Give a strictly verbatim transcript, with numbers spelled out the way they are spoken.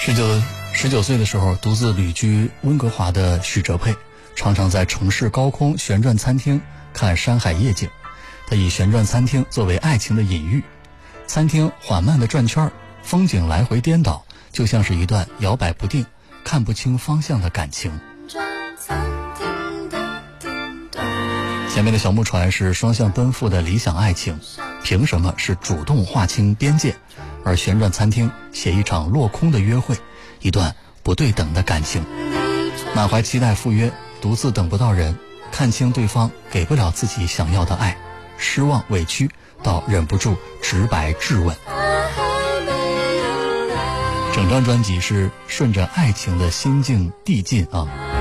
十九十九岁的时候，独自旅居温哥华的许哲佩，常常在城市高空旋转餐厅看山海夜景。他以旋转餐厅作为爱情的隐喻，餐厅缓慢地转圈，风景来回颠倒，就像是一段摇摆不定、看不清方向的感情。前面的小木船是双向奔赴的理想爱情，凭什么是主动划清边界？而旋转餐厅写一场落空的约会，一段不对等的感情。满怀期待赴约，独自等不到人，看清对方给不了自己想要的爱，失望委屈到忍不住直白质问。整张专辑是顺着爱情的心境递进啊。